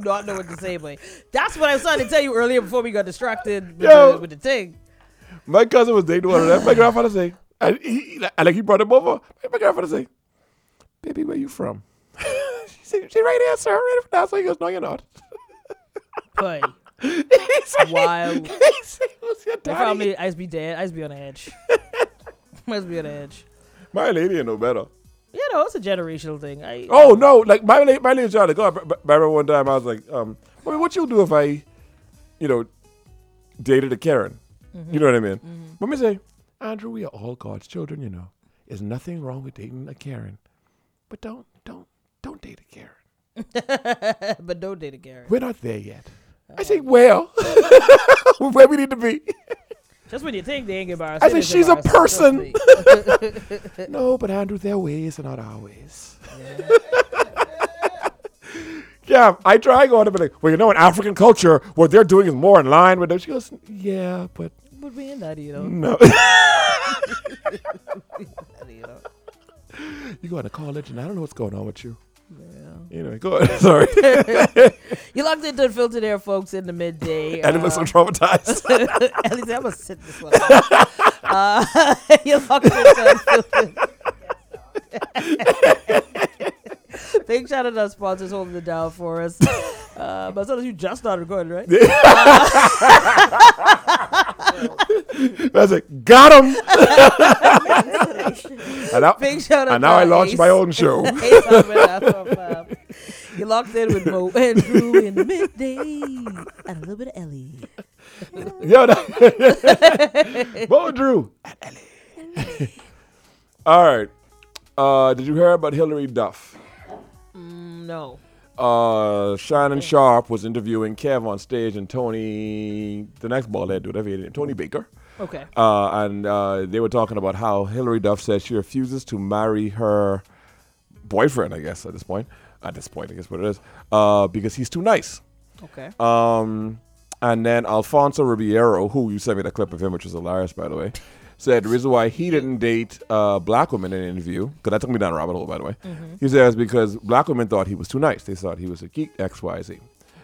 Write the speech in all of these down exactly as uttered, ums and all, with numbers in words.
not know what to say, but that's what I was trying to tell you earlier before we got distracted with, Yo. the, with the thing. My cousin was dating one of them. My grandfather say, and he, and like he brought him over. My grandfather say, "Baby, where you from?" she said, "She right here, sir. Right from now." So he goes, "No, you're not." Boy, he said, wild. He said, "What's your They found daddy?" me. I used to be dead. I used to be on the edge. Must be on the edge. My lady ain't no better. You know, it's a generational thing. I, Oh no, like my lady, my lady's trying to go. I remember one time I was like, um, "Mommy, what you do if I, you know, dated a Karen?" Mm-hmm. You know what I mean? Mm-hmm. Mommy say, "Andrew, we are all God's children. You know, there's nothing wrong with dating a Karen, but don't, don't, don't date a Karen." But don't date a Karen. We're not there yet. I say, well, where we need to be. Just when you think they ain't embarrassed. I say, she's a person. No, but Andrew, their ways are not our ways. Yeah, yeah I try going to be like, well, you know, in African culture, what they're doing is more in line with them. She goes, yeah, but. But we ain't that, you know. No. You going to college and I don't know what's going on with you. Yeah. Anyway, go ahead. Sorry. You locked into the filter there, folks, in the midday. And uh, it looks so traumatized. At least I'm going to sit this one out. uh, you locked into the filter. Big shout out to our sponsors holding it down for us. Uh, but sometimes you just started recording, right? That's it. Got him. And now, Big shout out and now I launched Ace. my own show. You locked in with Mo and Drew in the midday. And a little bit of Ellie. Yo, that Mo and Drew and Ellie. All right. Uh, did you hear about Hillary Duff? Mm, no. Uh, Shannon Sharp was interviewing Kev on stage, and Tony, the next ball head, whatever he did, Tony Baker. Okay. Uh, and uh, they were talking about how Hillary Duff said she refuses to marry her boyfriend, I guess, at this point. At this point, I guess what it is. Uh, because he's too nice. Okay. Um, and then Alfonso Ribeiro, who you sent me that clip of him, which was hilarious, by the way, said the reason why he didn't date uh, black women in an interview, because that took me down a rabbit hole, by the way. Mm-hmm. He says because black women thought he was too nice. They thought he was a geek, X, Y, Z.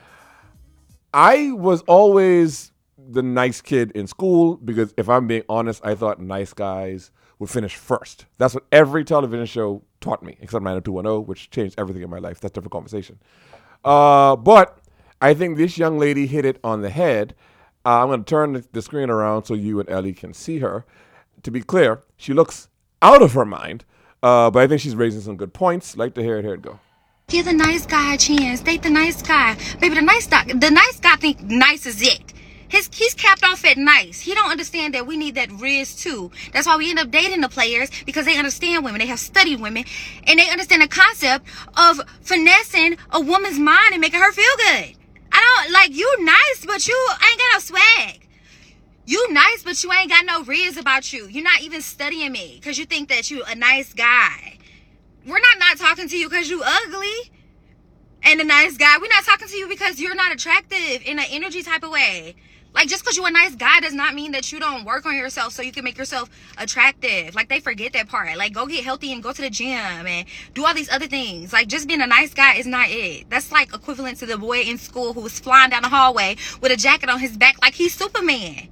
I was always the nice kid in school because if I'm being honest, I thought nice guys would finish first. That's what every television show taught me, except nine oh two one oh, which changed everything in my life. That's a different conversation. Uh, but I think this young lady hit it on the head. Uh, I'm going to turn the, the screen around so you and Ellie can see her. To be clear, she looks out of her mind, uh, but I think she's raising some good points. Like to hear it, here it go. Give the nice guy a chance. Date the nice guy. Baby, the nice guy, the nice guy think nice is it. His, he's capped off at nice. He don't understand that we need that riz too. That's why we end up dating the players, because they understand women. They have studied women, and they understand the concept of finessing a woman's mind and making her feel good. I don't, like, you nice, but you ain't got no swag. You nice, but you ain't got no riz about you. You're not even studying me because you think that you a nice guy. We're not not talking to you because you ugly and a nice guy. We're not talking to you because you're not attractive in an energy type of way. Like, just because you're a nice guy does not mean that you don't work on yourself so you can make yourself attractive. Like, they forget that part. Like, go get healthy and go to the gym and do all these other things. Like, just being a nice guy is not it. That's like equivalent to the boy in school who was flying down the hallway with a jacket on his back like he's Superman.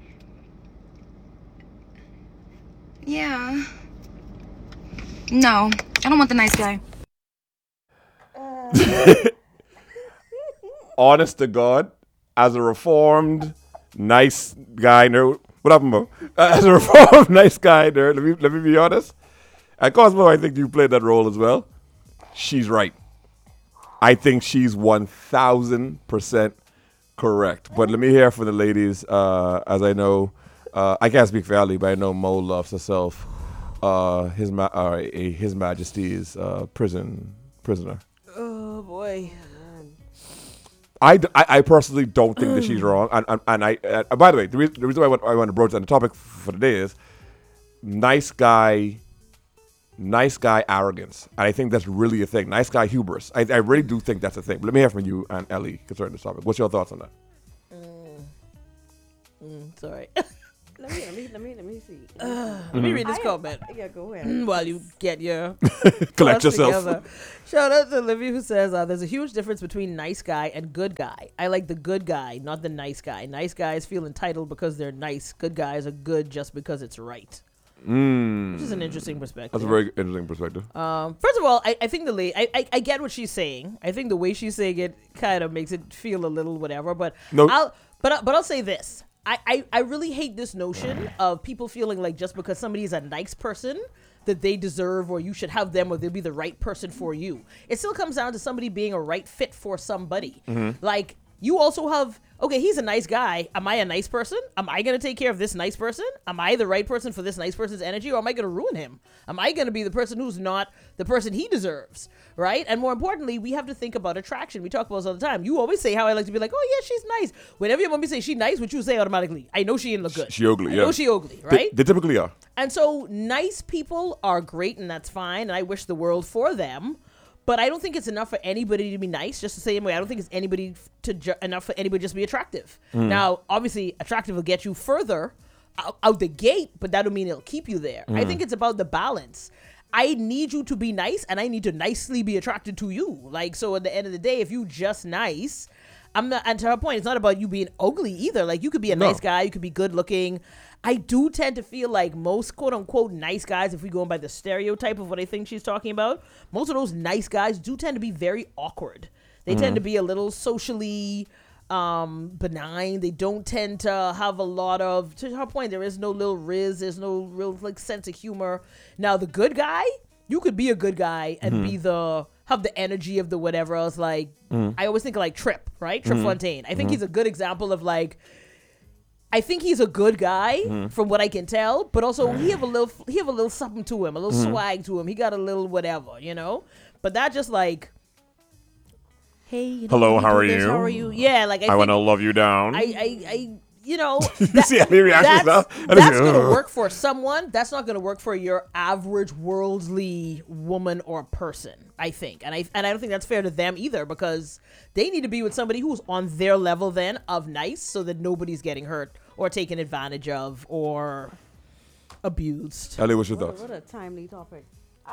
Yeah. No, I don't want the nice guy. Honest to God, as a reformed nice guy nerd, what happened, Mo? Uh, as a reformed nice guy nerd, let me let me be honest. At Cosmo, I think you played that role as well. She's right. I think she's one thousand percent correct. But let me hear from the ladies, uh, as I know. Uh, I can't speak for Ali, but I know Mo loves herself. Uh, his ma- uh, His Majesty's uh, prison prisoner. Oh boy. I, d- I, I personally don't think that she's wrong, and and, and I uh, by the way, the, re- the reason why I want, I want to broach on the topic for today is nice guy, nice guy arrogance, and I think that's really a thing. Nice guy hubris. I, I really do think that's a thing. But let me hear from you and Ellie concerning this topic. What's your thoughts on that? Mm. Mm, sorry. let me let me let me let me see. Let me read this I- comment. Yeah, go ahead. While you get your Collect thoughts yourself. together. Shout out to Olivia who says, uh, there's a huge difference between nice guy and good guy. I like the good guy, not the nice guy. Nice guys feel entitled because they're nice. Good guys are good just because it's right. Mm. Which is an interesting perspective. That's a very interesting perspective. Um, first of all, I, I think the lady, I, I I get what she's saying. I think the way she's saying it kind of makes it feel a little whatever. But No. I'll but I- but I'll say this. I, I, I really hate this notion of people feeling like just because somebody is a nice person that they deserve or you should have them or they'll be the right person for you. It still comes down to somebody being a right fit for somebody. Like you also have, okay, he's a nice guy. Am I a nice person? Am I going to take care of this nice person? Am I the right person for this nice person's energy or am I going to ruin him? Am I going to be the person who's not the person he deserves? Right? And more importantly, we have to think about attraction. We talk about this all the time. You always say how I like to be like, oh yeah, she's nice. Whenever your mommy say she nice, what you say automatically? I know she ain't look good. She ugly, I yeah. know she ugly, They, right? they typically are. And so nice people are great and that's fine. And I wish the world for them. But I don't think it's enough for anybody to be nice. Just the same way, I don't think it's anybody f- to ju- enough for anybody to just be attractive. Now, obviously, attractive will get you further out, out the gate, but that don't mean it'll keep you there. I think it's about the balance. I need you to be nice, and I need to nicely be attracted to you. Like, so at the end of the day, if you just nice, I'm not. And to her point, it's not about you being ugly either. Like, you could be a No. nice guy, you could be good looking. I do tend to feel like most quote unquote nice guys, if we go by the stereotype of what I think she's talking about, most of those nice guys do tend to be very awkward. They tend to be a little socially um, benign. They don't tend to have a lot of, to her point, there is no little riz, there's no real like sense of humor. Now, the good guy, you could be a good guy and be the, have the energy of the whatever else. Like, I always think of like Trip, right? Trip Fontaine. I think he's a good example of like, I think he's a good guy from what I can tell, but also he have a little he have a little something to him, a little swag to him. He got a little whatever, you know? But that just like, hey, you know, Hello, we how do are this, you? How are you? Yeah, like I, I think want to love you down. I, I, I, you know, See how he reacts that's, now? I just that's go, gonna "Ugh." work for someone. That's not gonna work for your average worldly woman or person, I think. And I and I don't think that's fair to them either, because they need to be with somebody who's on their level then of nice, so that nobody's getting hurt or taken advantage of or abused. Ellie, what's your What, thoughts? what a timely topic. I,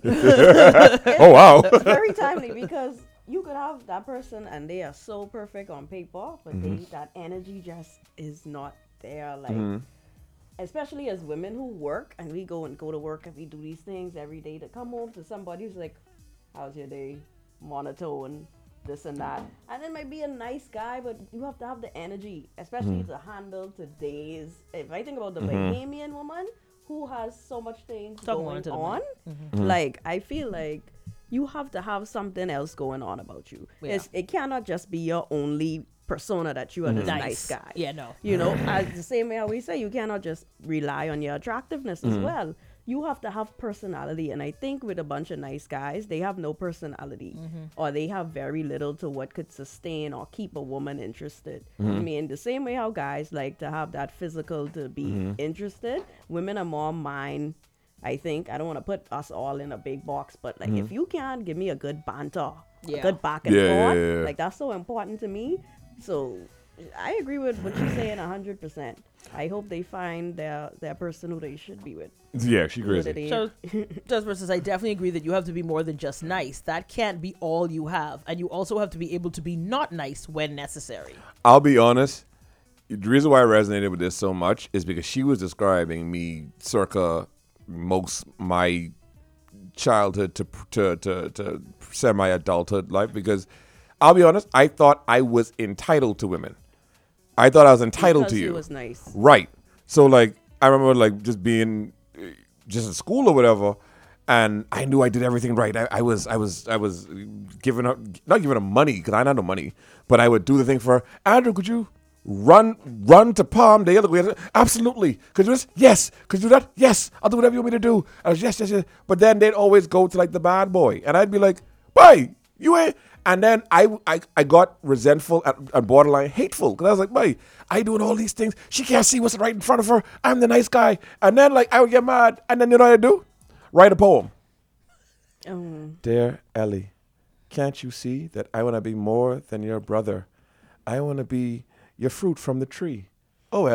Oh, wow. it's very timely because you could have that person and they are so perfect on paper, but they, that energy just is not there. Like, especially as women who work and we go and go to work and we do these things every day, to come home to somebody who's like, how's your day? Monotone, this and that. And it might be a nice guy, but you have to have the energy, especially to handle today's. If I think about the Bahamian woman who has so much things Talk more going into the on, mic. like, I feel like you have to have something else going on about you. Yeah. It's, it cannot just be your only persona that you are this nice guy. Yeah, no. You know, as the same way how we say, you cannot just rely on your attractiveness as well. You have to have personality. And I think with a bunch of nice guys, they have no personality, or they have very little to what could sustain or keep a woman interested. I mean, the same way how guys like to have that physical to be interested, women are more mind. I think I don't want to put us all in a big box, but like if you can give me a good banter, Yeah. a good back and Yeah, yeah, forth, yeah, yeah. like that's so important to me. So I agree with what you're saying a hundred percent. I hope they find their their person who they should be with. Yeah, she What crazy. it is. So, Jasper says, I definitely agree that you have to be more than just nice. That can't be all you have. And you also have to be able to be not nice when necessary. I'll be honest. The reason why I resonated with this so much is because she was describing me circa most my childhood to to to, to semi adulthood life. Because I'll be honest, I thought I was entitled to women. I thought I was entitled Because to he you. was nice. Right. So like I remember like just being uh, just in school or whatever, and I knew I did everything right. I, I was I was I was giving her not giving her money because I had no money, but I would do the thing for her. Andrew, could you run run to Palmdale? We had- Absolutely. Could you do this? Yes. Could you do that? Yes. I'll do whatever you want me to do. I was yes yes yes. But then they'd always go to like the bad boy, and I'd be like, "Boy, you ain't." And then I, I, I got resentful and, and borderline hateful because I was like, "Boy, I doing all these things. She can't see what's right in front of her. I'm the nice guy." And then like I would get mad, and then you know what I do? Write a poem. Um, Dear Ellie, can't you see that I want to be more than your brother? I want to be your fruit from the tree. Oh, Ellie,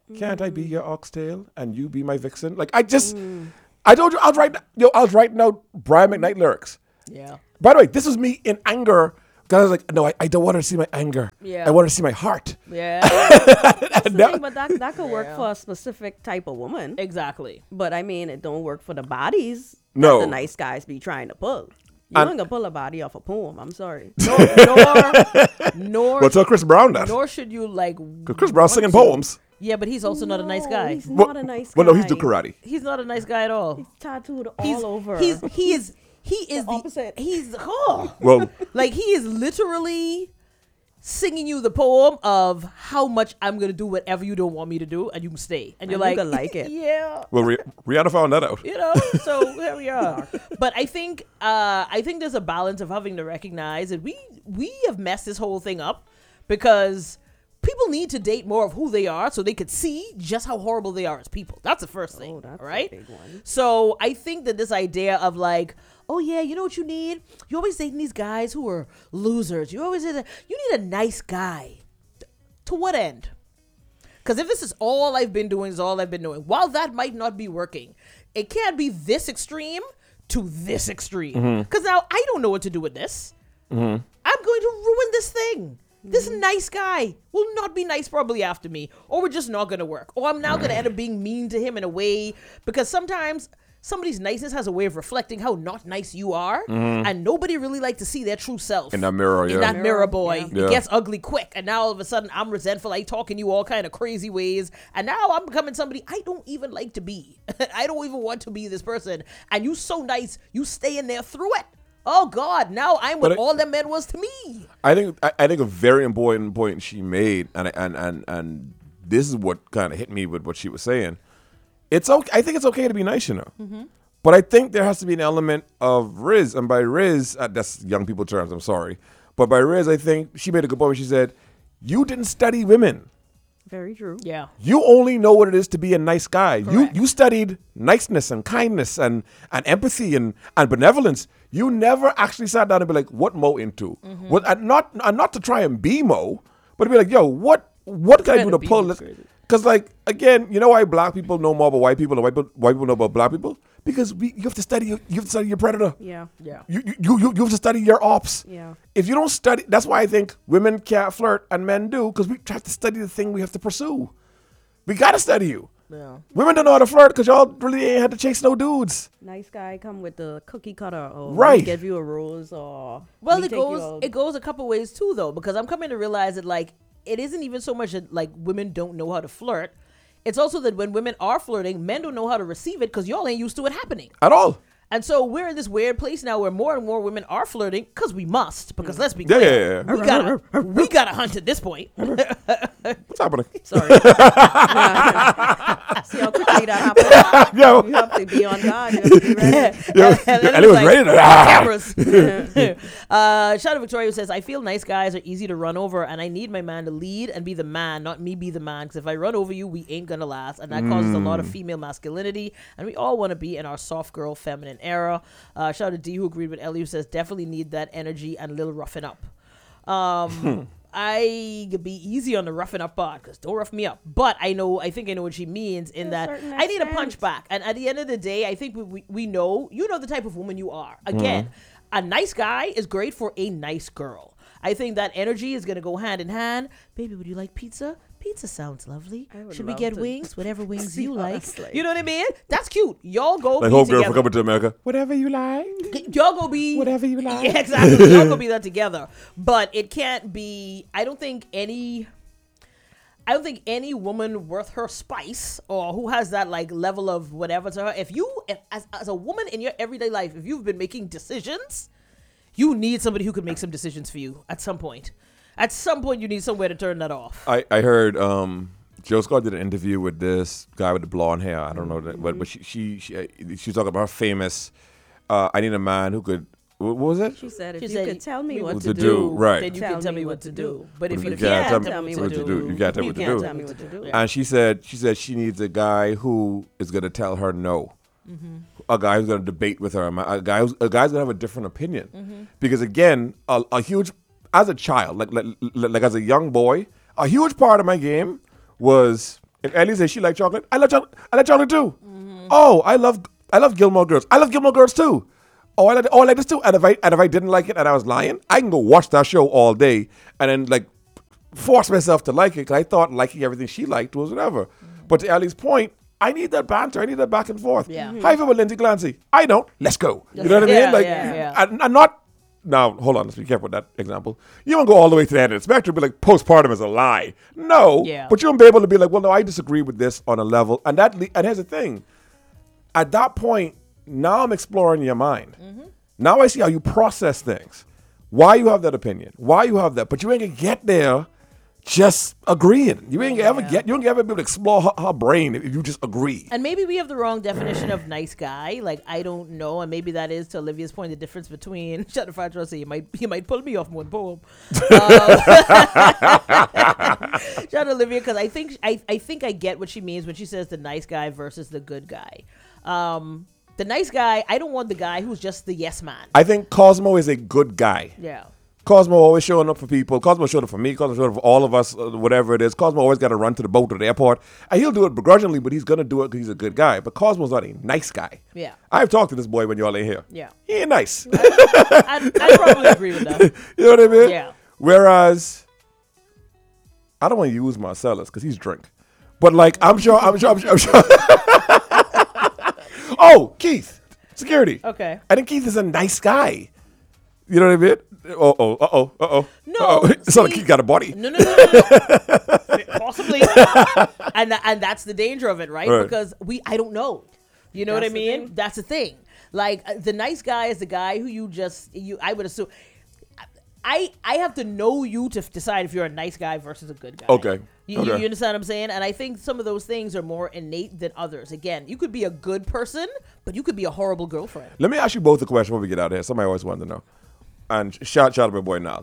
can't I be your oxtail and you be my vixen? Like, I just, I told you, I was writing, yo, I was writing out Brian McKnight lyrics. Yeah. By the way, this was me in anger. Because I was like, no, I, I don't want her to see my anger. Yeah. I want her to see my heart. Yeah. That's the now- thing, but that, that could work Yeah. for a specific type of woman. Exactly. But I mean, it don't work for the bodies No. that the nice guys be trying to pull. You And- ain't gonna pull a body off a poem. I'm sorry. Nor, nor, nor, Well, tell Chris Brown that. nor should you like. Because Chris Brown's singing want to. poems. Yeah, but he's also not a nice No, guy. He's Well- not a nice guy. Well, no, he's do karate. He's not a nice guy at all. He's tattooed He's all over. He's he is he is the, opposite. He's oh, Well, like he is literally singing you the poem of how much I'm gonna do whatever you don't want me to do, and you can stay, and you're And you like, can like it. yeah. well, Rih- Rihanna found that out. You know, so here we are. But I think uh, I think there's a balance of having to recognize that we we have messed this whole thing up because people need to date more of who they are so they could see just how horrible they are as people. That's the first thing, Oh, that's a right? big one. So I think that this idea of like, oh yeah, you know what you need? You always dating these guys who are losers. You always you need a nice guy. To what end? Because if this is all I've been doing, is all I've been doing, while that might not be working, it can't be this extreme to this extreme. Because now I don't know what to do with this. I'm going to ruin this thing. This nice guy will not be nice probably after me, or we're just not going to work, or I'm now going to end up being mean to him in a way, because sometimes somebody's niceness has a way of reflecting how not nice you are, and nobody really like to see their true self In that mirror, in yeah. that mirror, Mirror, boy. yeah. It Yeah. gets ugly quick, and now all of a sudden I'm resentful. I talking you all kind of crazy ways, and now I'm becoming somebody I don't even like to be. I don't even want to be this person, and you so nice, you stay in there through it. Oh God! Now I'm what But I- all that man was to me. I think I, I think a very important point she made, and and and and this is what kind of hit me with what she was saying. It's okay. I think it's okay to be nice, you know. Mm-hmm. But I think there has to be an element of riz, and by riz, uh, that's young people terms. I'm sorry, but by riz, I think she made a good point when she said, "You didn't study women. Very true. Yeah. You only know what it is to be a nice guy. Correct. You you studied niceness and kindness and, and empathy and, and benevolence. You never actually sat down and be like, what Mo into? Mm-hmm. What and not and not to try and be Mo, but to be like, yo, what what can I do Trying to to be pull Mo's this? crazy. Because like again, you know why black people know more about white people than white people, white people know about black people? Because we you have to study your, you have to study your predator. Yeah. Yeah. You, you, you, you have to study your ops. Yeah. If you don't study, that's why I think women can't flirt and men do, because we have to study the thing we have to pursue. We got to study you. Yeah. Women don't know how to flirt because y'all really ain't had to chase no dudes. Nice guy come with the cookie cutter, or Right. we give you a rose, or Well, we it take you goes out. it goes a couple ways too, though, because I'm coming to realize that like it isn't even so much that like women don't know how to flirt. It's also that when women are flirting, men don't know how to receive it because y'all ain't used to it happening. At all. And so we're in this weird place now where more and more women are flirting because we must. Because let's be Yeah, clear, yeah, yeah. we gotta we gotta hunt at this point. What's happening? Sorry. See how quickly that happened? Yo. You have to be on guard. You have to be ready. Yo, And then and it it was was like, ready to ah. cameras. uh, Shadow Victoria says, I feel nice guys are easy to run over, and I need my man to lead and be the man, not me be the man. Because if I run over you, we ain't gonna last, and that causes a lot of female masculinity. And we all want to be in our soft girl, feminine era. Uh, shout out to D who agreed with Ellie, who says definitely need that energy and a little roughing up. Um, I could be easy on the roughing up part because don't rough me up. But I know, I think I know what she means in To a that certain I need a extent. punch back. And at the end of the day, I think we, we, we know, you know the type of woman you are. Again, a nice guy is great for a nice girl. I think that energy is going to go hand in hand. Baby, would you like pizza? Pizza sounds lovely. I would Should we love get to wings? Whatever wings see you how like. that's like. You know what I mean? That's cute. Y'all go Like be home girl together. for coming to America. Whatever you like. Y'all go be Whatever you like. Yeah, exactly. Y'all go be that together. But it can't be. I don't think any. I don't think any woman worth her spice or who has that like level of whatever to her. If you, if, as as a woman in your everyday life, if you've been making decisions, you need somebody who could make some decisions for you at some point. At some point, you need somewhere to turn that off. I, I heard um, Joe Scott did an interview with this guy with the blonde hair. I don't know that, but but she she she, uh, she was talking about her famous. Uh, I need a man who could. What was it? She said, if She you said, could tell me "You what what to to do, do, right. Then you can tell me what to do. But if But you can't tell me what to do, you can't tell me you what to can't do. tell me what to do. And she said she said she needs a guy who is going to tell her no. Mm-hmm. A guy who's going to debate with her. A guy who's, a guy's going to have a different opinion. Mm-hmm. Because again, a, a huge as a child, like, like like as a young boy, a huge part of my game was If Ellie says she like chocolate, I love chocolate. I like chocolate too. Mm-hmm. Oh, I love I love Gilmore Girls. I love Gilmore Girls too. Oh, I like oh I like this too. And if I and if I didn't like it and I was lying, I can go watch that show all day and then like force myself to like it because I thought liking everything she liked was whatever. Mm-hmm. But to Ellie's point, I need that banter. I need that back and forth. Yeah. How you feel with Lindsay Clancy? I don't. Let's go. You know what I Yeah, mean? Like, yeah, yeah. And, and not. Now, hold on. Let's be careful with that example. You don't go all the way to the end of the spectrum and be like, postpartum is a lie. No. Yeah. But you'll be able to be like, well, no, I disagree with this on a level. And that. Le- and here's the thing. At that point, now I'm exploring your mind. Mm-hmm. Now I see how you process things. Why you have that opinion. Why you have that. But you ain't going to get there just agreeing. You ain't Yeah. ever get. You ain't ever be able to explore her, her brain if you just agree. And maybe we have the wrong definition of nice guy. Like, I don't know. And maybe that is, to Olivia's point, the difference between shut the fire say you might you might pull me off one poem. Um, shout out to Olivia, because I think I, I think I get what she means when she says the nice guy versus the good guy. Um, the nice guy, I don't want the guy who's just the yes man. I think Cosmo is a good guy. Yeah. Cosmo always showing up for people. Cosmo showed up for me. Cosmo showed up for all of us, uh, whatever it is. Cosmo always got to run to the boat or the airport. And he'll do it begrudgingly, but he's going to do it because he's a good guy. But Cosmo's not a nice guy. Yeah. I've talked to this boy when y'all ain't here. Yeah. He ain't nice. I, I probably agree with that. You know what I mean? Yeah. Whereas, I don't want to use Marcellus because he's drink. But like, I'm sure, I'm sure, I'm sure. I'm sure. Oh, Keith, security. Okay. I think Keith is a nice guy. You know what I mean? Uh oh, uh oh, uh oh. No, It's not like see- Keith got a body. No, no, no, no, no. Possibly. and tha- and that's the danger of it, right? Right. Because we, I don't know. You know That's what I the mean? thing. That's the thing. Like, uh, the nice guy is the guy who you just you. I would assume. I I have to know you to f- decide if you're a nice guy versus a good guy. Okay. You, Okay. you understand what I'm saying? And I think some of those things are more innate than others. Again, you could be a good person, but you could be a horrible girlfriend. Let me ask you both a question before we get out of here. Somebody always wanted to know. And shout, shout out my boy Nal.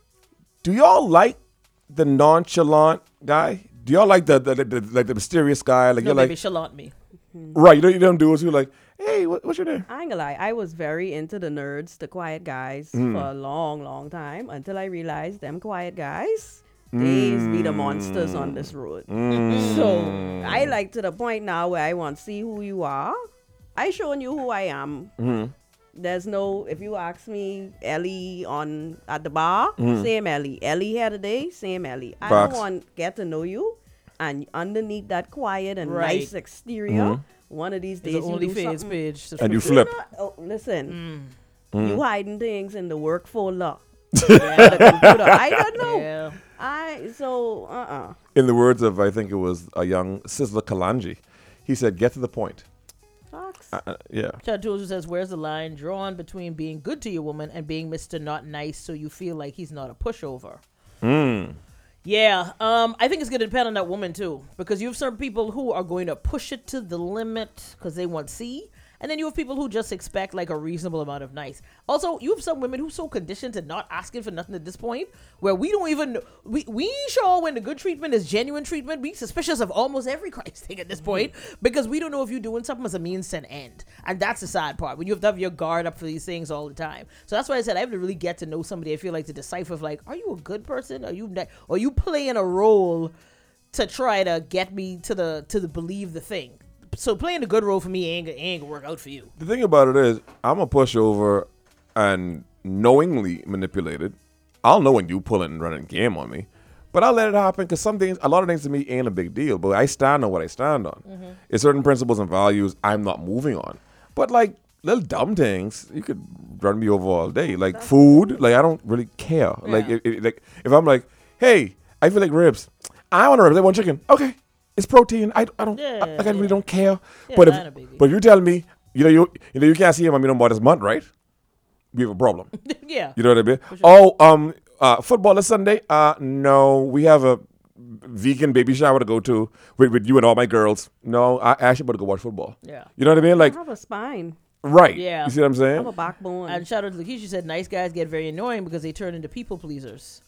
Do y'all like the nonchalant guy? Do y'all like the, the, the, the like the mysterious guy? Like No, you're baby, like chalant me. right? You don't you don't do it. You're like, hey, what, what's your name? I ain't gonna lie. I was very into the nerds, the quiet guys, Mm. for a long, long time until I realized them quiet guys, they be the monsters on this road. Mm. So I like to the point now where I want to see who you are. I showing you who I am. Mm-hmm. There's no, if you ask me, Ellie on at the bar, Mm. same Ellie. Ellie here today, same Ellie. I Facts. don't want get to know you, and underneath that quiet and Right. nice exterior, one of these There's days an you do OnlyFans something. page. And you subscription. flip. Oh, listen, Mm. you hiding things in the work folder. The computer. I don't know. Yeah. I so uh uh In the words of I think it was a young Sizzler Kalanji, he said, "Get to the point." Fox. Uh, uh, yeah. Chad Tools says, where's the line drawn between being good to your woman and being Mister Not Nice so you feel like he's not a pushover? Mm. Yeah, um, I think it's going to depend on that woman, too. Because you have some people who are going to push it to the limit because they want C. And then you have people who just expect, like, a reasonable amount of nice. Also, you have some women who are so conditioned to not asking for nothing at this point, where we don't even... We, we sure when the good treatment is genuine treatment, we suspicious of almost every Christ thing at this point, because we don't know if you're doing something as a means to an end. And that's the sad part, when you have to have your guard up for these things all the time. So that's why I said I have to really get to know somebody, I feel like, to decipher, of, like, are you a good person? Are you ni- or are you playing a role to try to get me to the to the believe the thing? So playing the good role for me ain't, ain't gonna work out for you. The thing about it is, I'm a pushover and knowingly manipulated. I'll know when you pulling and running game on me, but I'll let it happen because some things, a lot of things to me ain't a big deal. But I stand on what I stand on. Mm-hmm. It's certain principles and values I'm not moving on. But like little dumb things, you could run me over all day. Like food, like I don't really care. Like Yeah. if, if, like if I'm like, hey, I feel like ribs. I want a ribs. I want chicken. Okay. It's protein. I, I don't. Yeah, I, like I really yeah. don't care. Yeah, but that ain't a if biggie. but you tell me, you know you you know you can't see him. I mean, no more this month, right? We have a problem. Yeah. You know what I mean? Oh, um, uh, football this Sunday. Uh, no, we have a vegan baby shower to go to with, with you and all my girls. No, I actually about to go watch football. Yeah. You know what I mean? Like, I have a spine. right? Yeah. You see what I'm I have saying? a backbone. And shout out to Lakeisha, said nice guys get very annoying because they turn into people pleasers.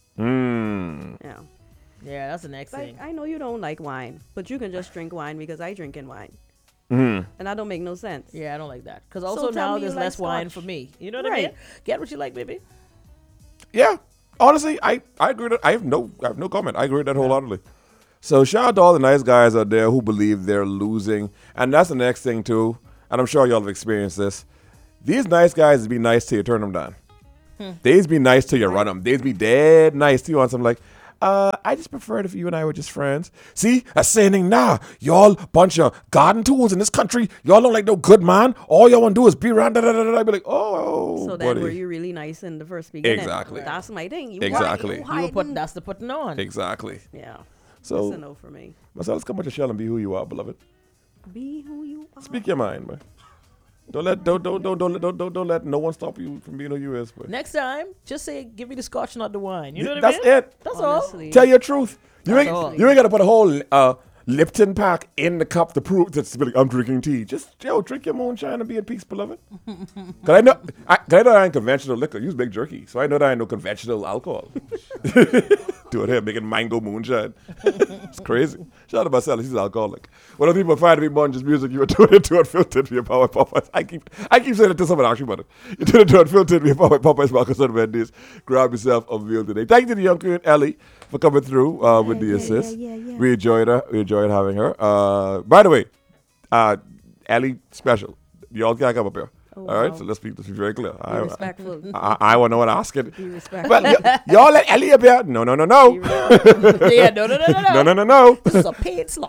Mm. yeah. Yeah, that's the next Like thing. I know you don't like wine, but you can just drink wine because I drink in wine, Mm. and that don't make no sense. Yeah, I don't like that. Because So also tell now me you there's like less wine scotch. for me. You know what I mean? Right. Get what you like, baby. Yeah. Honestly, I I agree. That, I have no I have no comment. I agree with that wholeheartedly. So shout out to all the nice guys out there who believe they're losing. And that's the next thing too. And I'm sure y'all have experienced this. These nice guys be nice till you turn them down. Hmm. They's be nice till you run them. They's be dead nice to you on something like, uh, I just prefer it if you and I were just friends. See, that's saying, nah, y'all bunch of garden tools in this country. Y'all don't like no good man. All y'all want to do is be around. Da, da, da, da. I'd be like, oh, So then buddy. were you really nice in the first beginning? Exactly. That's my thing. You Exactly. You, You were putting, that's the putting on. Exactly. Yeah. So, That's a no for me. Marcel, let's come out your shell and be who you are, beloved. Be who you are. Speak your mind, man. Don't let don't don't don't don't don't don't, don't let no one stop you from being who you is. But Next time, just say, give me the scotch, not the wine. You know what that's I mean? it. That's Honestly. Tell your truth. You That's ain't all. you ain't got to put a whole uh, Lipton pack in the cup to prove that like, I'm drinking tea. Just yo, drink your moonshine and be at peace, beloved. Cause I know I, cause I know I ain't conventional liquor. Use big jerky, so I know that I ain't no conventional alcohol. Do it here, making mango moonshine. It's crazy. Shout out to Marcel, he's an alcoholic. When other people find to be more than just music, you were doing it to unfiltered via Power Popeyes. I keep I keep saying it to someone actually, but you doing it to unfiltered via Power Popeyes. Marcus and Wendy's. Grab yourself a meal today. Thank you to the young queen Ellie for coming through uh, with the assist. yeah, yeah. We enjoyed her. We enjoyed having her. Uh, by the way, uh, Ellie special. Y'all gotta come up here. Oh, All right, wow. so let's be, let's be very clear. Be I, respectful. I, I want to know what asking. Be respectful. Well, y- y'all let Ellie up here. No, no, no, no. Yeah, no, no, no, no, no. No, no, no, no. This is a paid slot.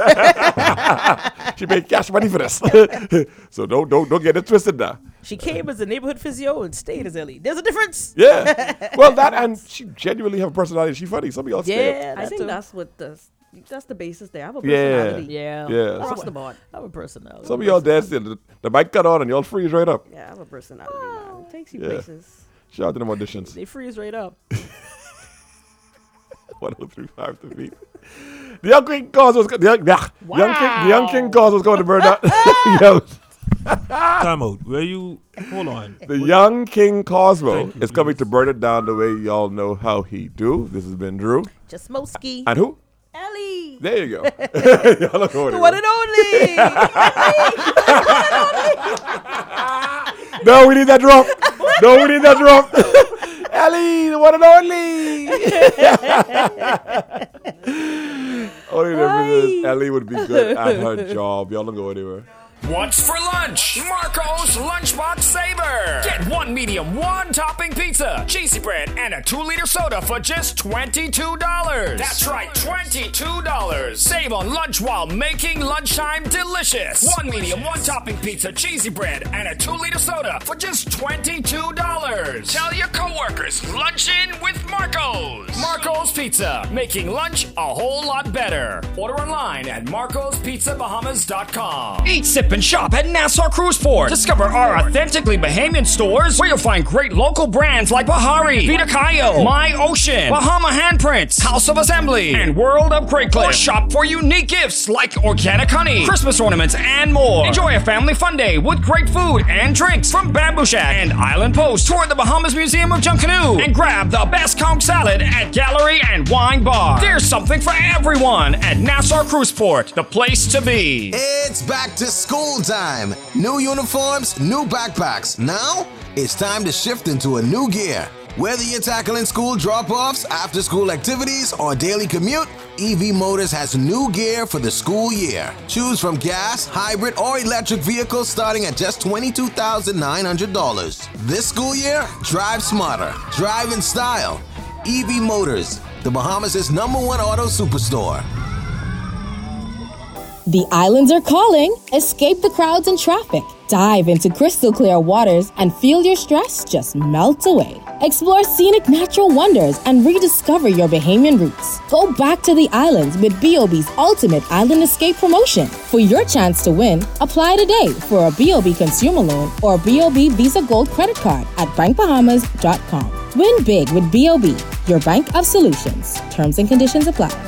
She paid cash money for this. So don't, don't, don't get it twisted now. She came as a neighborhood physio and stayed as Ellie. There's a difference. Yeah. Well, that and she genuinely have a personality. She's funny. Some of y'all stay Yeah, up. I that think too. that's what the that's the basis there. I have a Yeah. personality. Yeah. Yeah. Across the board. I have a personality. Some of y'all dead still. The, the mic cut on and y'all freeze right up. Yeah, I have a personality, man. It takes you Yeah. places. Shout out to them auditions. They freeze right up. one oh three five to beat. The young king cause was the young, yeah, young king. The young king cause was going to burn out. Yo, Time out. Where you? Hold on. the young king Cosmo Thank you, is coming please. to burn it down the way y'all know how he do. This has been Drew Just Moski. and who? Ellie. There you go. Y'all look over The there. one and only. No, we need that drop. No, we need that drop. Ellie, the one and only. Only difference is Ellie would be good at her job. Y'all don't go anywhere. What's for lunch? Marco's Lunchbox Saver. Get one medium, one topping pizza, cheesy bread, and a two liter soda for just twenty-two dollars. That's right, twenty-two dollars. Save on lunch while making lunchtime delicious. One medium, one topping pizza, cheesy bread, and a two liter soda for just twenty-two dollars. Tell your coworkers, lunch in with Marco's. Marco's Pizza, making lunch a whole lot better. Order online at marcos pizza bahamas dot com. Eat, sip, and shop at Nassau Cruise Port. Discover our authentically Bahamian stores where you'll find great local brands like Bahari, Vita Cayo, My Ocean, Bahama Handprints, House of Assembly, and World of Great Clip. Or shop for unique gifts like organic honey, Christmas ornaments, and more. Enjoy a family fun day with great food and drinks from Bamboo Shack and Island Post. Tour the Bahamas Museum of Junkanoo and grab the best conch salad at Gallery and Wine Bar. There's something for everyone at Nassau Cruise Port, the place to be. It's back to school time. New uniforms, new backpacks. Now, it's time to shift into a new gear. Whether you're tackling school drop-offs, after-school activities, or daily commute, E V Motors has new gear for the school year. Choose from gas, hybrid, or electric vehicles starting at just twenty-two thousand nine hundred dollars. This school year, drive smarter, drive in style. E V Motors, the Bahamas' number one auto superstore. The islands are calling. Escape the crowds and traffic. Dive into crystal clear waters and feel your stress just melt away. Explore scenic natural wonders and rediscover your Bahamian roots. Go back to the islands with B O B's Ultimate Island Escape promotion. For your chance to win, apply today for a B O B consumer loan or B O B Visa Gold credit card at bank bahamas dot com. Win big with B O B, your bank of solutions. Terms and conditions apply.